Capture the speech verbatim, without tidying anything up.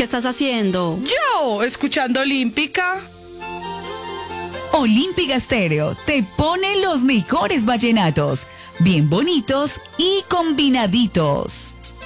¿qué estás haciendo? Yo, escuchando Olímpica. Olímpica Estéreo te pone los mejores vallenatos, bien bonitos y combinaditos.